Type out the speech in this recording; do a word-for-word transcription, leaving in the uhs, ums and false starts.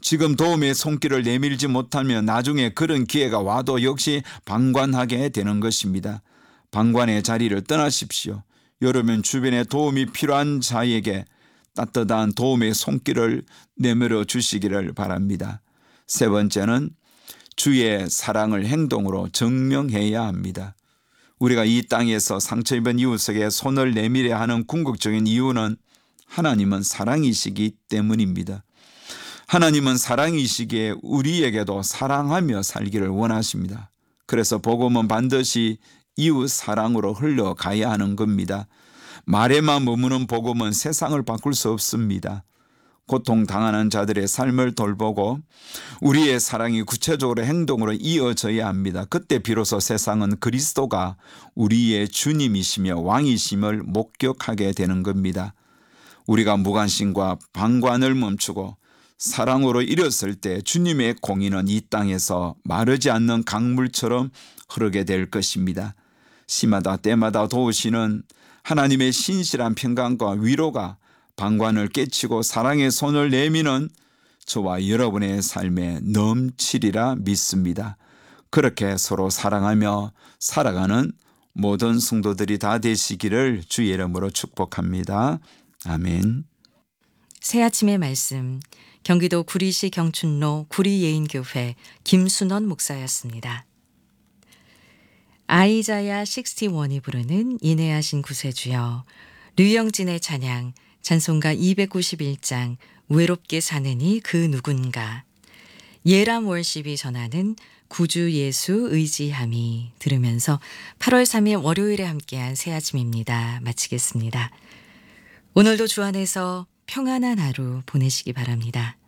지금 도움의 손길을 내밀지 못하면 나중에 그런 기회가 와도 역시 방관하게 되는 것입니다. 방관의 자리를 떠나십시오. 여러분 주변에 도움이 필요한 자에게 따뜻한 도움의 손길을 내밀어 주시기를 바랍니다. 세 번째는 주의 사랑을 행동으로 증명해야 합니다. 우리가 이 땅에서 상처 입은 이웃에게 손을 내밀어야 하는 궁극적인 이유는 하나님은 사랑이시기 때문입니다. 하나님은 사랑이시기에 우리에게도 사랑하며 살기를 원하십니다. 그래서 복음은 반드시 이웃 사랑으로 흘러가야 하는 겁니다. 말에만 머무는 복음은 세상을 바꿀 수 없습니다. 고통당하는 자들의 삶을 돌보고 우리의 사랑이 구체적으로 행동으로 이어져야 합니다. 그때 비로소 세상은 그리스도가 우리의 주님이시며 왕이심을 목격하게 되는 겁니다. 우리가 무관심과 방관을 멈추고 사랑으로 일었을 때 주님의 공의는 이 땅에서 마르지 않는 강물처럼 흐르게 될 것입니다. 시마다 때마다 도우시는 하나님의 신실한 평강과 위로가 방관을 깨치고 사랑의 손을 내미는 저와 여러분의 삶에 넘치리라 믿습니다. 그렇게 서로 사랑하며 살아가는 모든 성도들이 다 되시기를 주의 이름으로 축복합니다. 아멘. 새아침의 말씀, 경기도 구리시 경춘로 구리예인교회 김순원 목사였습니다. 아이자야 육십일이 부르는 인내하신 구세주여, 류영진의 찬양 찬송가 이백구십일 장 외롭게 사느니 그 누군가, 예람 월십이 전하는 구주 예수 의지함이 들으면서 팔월 삼일 월요일에 함께한 새아침입니다. 마치겠습니다. 오늘도 주 안에서 평안한 하루 보내시기 바랍니다.